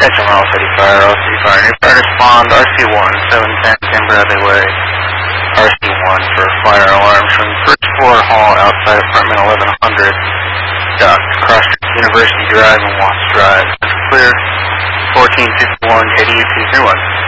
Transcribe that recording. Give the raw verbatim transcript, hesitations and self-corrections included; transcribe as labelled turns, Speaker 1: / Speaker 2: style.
Speaker 1: Attention all city fire, all city fire. New fire respond, R C one, seven ten, ten Bradley Way. R C one for fire alarms from first floor hall outside apartment eleven hundred. Duck, Cross University Drive and Watts Drive. Clear. fourteen fifty-one, K D U two three one.